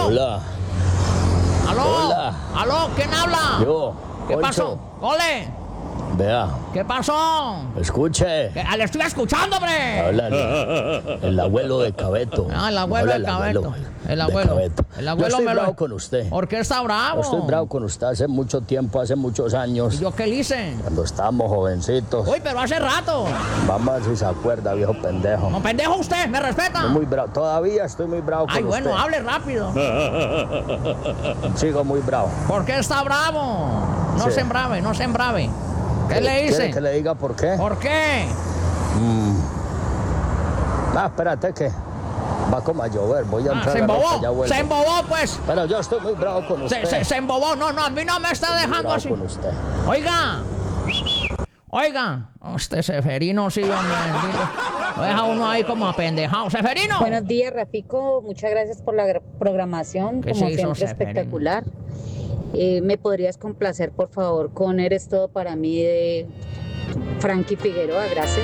Hola. ¿Aló? Hola. ¿Aló? ¿Quién habla? Yo. ¿Qué Poncho. pasó? ¡Ole! Vea, ¿Qué pasó? escuche. Le estoy escuchando, hombre! Habla el abuelo de Cabeto. Ah, el abuelo de Cabeto. El de abuelo. Cabeto. El Yo abuelo estoy me lo... bravo con usted. ¿Por qué está bravo? Yo estoy bravo con usted hace mucho tiempo, hace muchos ¿Y años. yo qué le hice? Cuando estábamos jovencitos. Uy, pero hace rato. Vamos a ver si se acuerda, viejo pendejo. No, pendejo usted, ¿me respeta? Estoy muy bravo. Todavía estoy muy bravo con Ay, bueno, usted. hable rápido. Sigo muy bravo. ¿Por qué está bravo? No Sí. se embrave, no se embrave. ¿Qué le ¿Quiere hice? que le diga por qué? ¿Por qué? Espérate que va como a llover. Voy a entrar Se a la ropa, ya embobó, vuelvo. se embobó, pues. Pero yo estoy muy bravo con usted. Se embobó. No, a mí no me está Muy dejando bravo así. con usted. Oiga, este Seferino sí, hombre. Lo deja uno ahí como apendejado. ¡Seferino! Buenos días, Rafico. Muchas gracias por la programación, ¿Qué como se hizo, siempre Seferino? espectacular. ¿Me podrías complacer, por favor, con Eres Todo para mí de Frankie Figueroa? Gracias.